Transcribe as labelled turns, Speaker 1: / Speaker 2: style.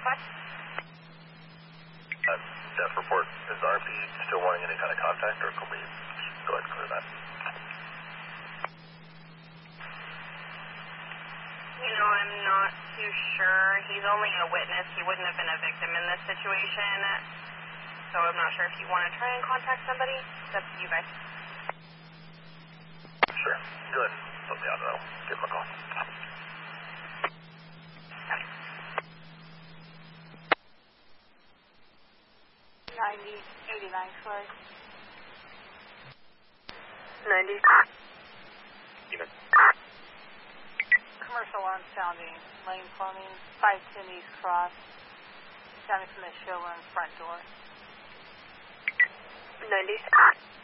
Speaker 1: Death report. Is RP still wanting any kind of contact, or can we go ahead and clear that?
Speaker 2: I'm not too sure. He's only a witness. He wouldn't have been a victim in this situation. So I'm not sure if you want to try and contact somebody. It's up to you guys.
Speaker 1: Sure. Go ahead. Put me on, though. Give him a call.
Speaker 3: Sorry.
Speaker 2: 90.
Speaker 1: Even.
Speaker 3: Commercial arm sounding. Lane plumbing. 510 East Cross. Sounding from the showroom front door.
Speaker 2: 90.